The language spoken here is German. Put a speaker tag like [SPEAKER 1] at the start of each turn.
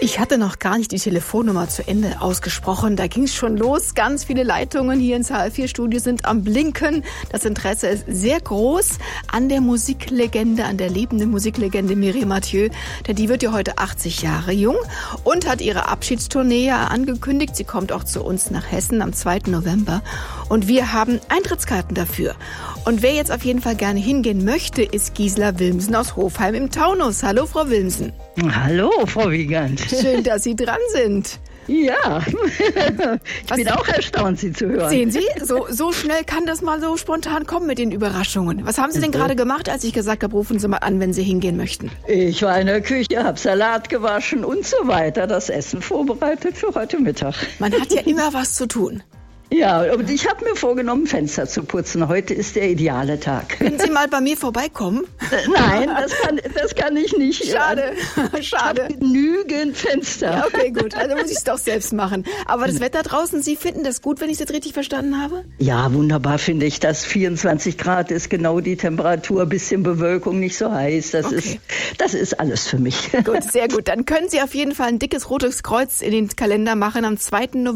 [SPEAKER 1] Ich hatte noch gar nicht die Telefonnummer zu Ende ausgesprochen. Da ging es schon los. Ganz viele Leitungen hier ins HR4-Studio sind am Blinken. Das Interesse ist sehr groß an der Musiklegende, an der lebenden Musiklegende Mireille Mathieu. Denn die wird ja heute 80 Jahre jung und hat ihre Abschiedstournee angekündigt. Sie kommt auch zu uns nach Hessen am 2. November. Und wir haben Eintrittskarten dafür. Und wer jetzt auf jeden Fall gerne hingehen möchte, ist Gisela Wilmsen aus Hofheim im Taunus. Hallo, Frau Wilmsen.
[SPEAKER 2] Hallo, Frau Wiegand.
[SPEAKER 1] Schön, dass Sie dran sind.
[SPEAKER 2] Ja, ich bin auch erstaunt, Sie zu hören.
[SPEAKER 1] Sehen Sie, so schnell kann das mal so spontan kommen mit den Überraschungen. Was haben Sie denn gerade gemacht, als ich gesagt habe, rufen Sie mal an, wenn Sie hingehen möchten?
[SPEAKER 2] Ich war in der Küche, habe Salat gewaschen und so weiter, das Essen vorbereitet für heute Mittag.
[SPEAKER 1] Man hat ja immer was zu tun.
[SPEAKER 2] Ja, und ich habe mir vorgenommen, Fenster zu putzen. Heute ist der ideale Tag.
[SPEAKER 1] Können Sie mal bei mir vorbeikommen?
[SPEAKER 2] Nein, das kann ich nicht.
[SPEAKER 1] Schade.
[SPEAKER 2] Ich habe genügend Fenster.
[SPEAKER 1] Ja, okay, gut. Also muss ich es doch selbst machen. Aber das Wetter draußen, Sie finden das gut, wenn ich es jetzt richtig verstanden habe?
[SPEAKER 2] Ja, wunderbar finde ich das. 24 Grad ist genau die Temperatur, bisschen Bewölkung, nicht so heiß. Das ist alles für mich.
[SPEAKER 1] Gut, sehr gut. Dann können Sie auf jeden Fall ein dickes rotes Kreuz in den Kalender machen am 2. November.